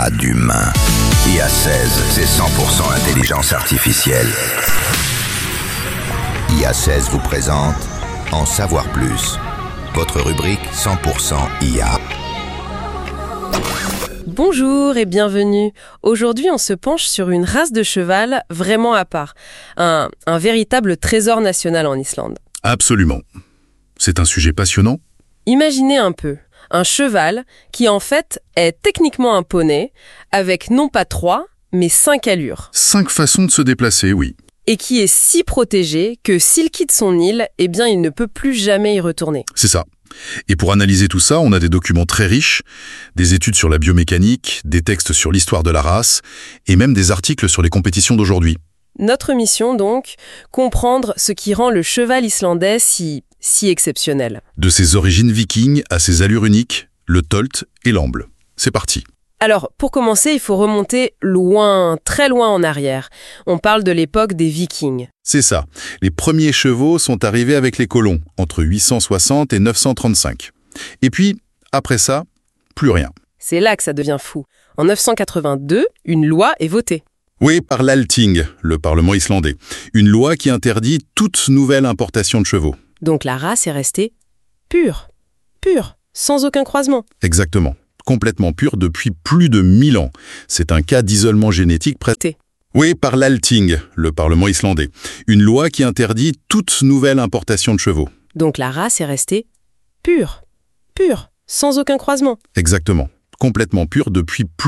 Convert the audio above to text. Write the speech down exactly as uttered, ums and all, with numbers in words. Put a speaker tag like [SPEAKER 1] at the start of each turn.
[SPEAKER 1] pas d'humain. I A seize, c'est cent pour cent intelligence artificielle. I A seize vous présente En savoir plus, votre rubrique cent pour cent I A.
[SPEAKER 2] Bonjour et bienvenue. Aujourd'hui, on se penche sur une race de cheval vraiment à part. Un, un véritable trésor national en Islande.
[SPEAKER 3] Absolument. C'est un sujet passionnant.
[SPEAKER 2] Imaginez un peu, un cheval qui en fait est techniquement un poney, avec non pas trois, mais cinq allures.
[SPEAKER 3] Cinq façons de se déplacer, oui.
[SPEAKER 2] Et qui est si protégé que s'il quitte son île, eh bien il ne peut plus jamais y retourner.
[SPEAKER 3] C'est ça. Et pour analyser tout ça, on a des documents très riches, des études sur la biomécanique, des textes sur l'histoire de la race, et même des articles sur les compétitions d'aujourd'hui.
[SPEAKER 2] Notre mission donc, comprendre ce qui rend le cheval islandais si, si exceptionnel.
[SPEAKER 3] De ses origines vikings à ses allures uniques, le tolt et l'amble. C'est parti.
[SPEAKER 2] Alors, pour commencer, il faut remonter loin, très loin en arrière. On parle de l'époque des Vikings.
[SPEAKER 3] C'est ça. Les premiers chevaux sont arrivés avec les colons, entre huit cent soixante et neuf cent trente-cinq. Et puis, après ça, plus rien.
[SPEAKER 2] C'est là que ça devient fou. En neuf cent quatre-vingt-deux, une loi est votée.
[SPEAKER 3] Oui, par l'Althing, le Parlement islandais. Une loi qui interdit toute nouvelle importation de chevaux.
[SPEAKER 2] Donc la race est restée pure, pure, sans aucun croisement.
[SPEAKER 3] Exactement. Complètement pure depuis plus de mille ans. C'est un cas d'isolement génétique prêté. Oui, par l'Althing, le Parlement islandais. Une loi qui interdit toute nouvelle importation de chevaux.
[SPEAKER 2] Donc la race est restée pure, pure, sans aucun croisement.
[SPEAKER 3] Exactement. Complètement pure depuis plus